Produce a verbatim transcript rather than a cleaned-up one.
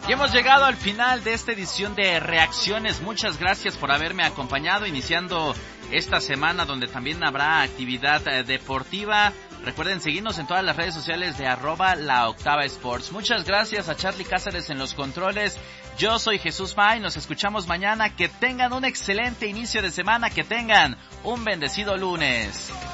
Y hemos llegado al final de esta edición de Reacciones. Muchas gracias por haberme acompañado iniciando esta semana donde también habrá actividad eh, deportiva. Recuerden seguirnos en todas las redes sociales de arroba la octava sports. Muchas gracias a Charlie Cáceres en los controles. Yo soy Jesús May, nos escuchamos mañana. Que tengan un excelente inicio de semana, que tengan un bendecido lunes.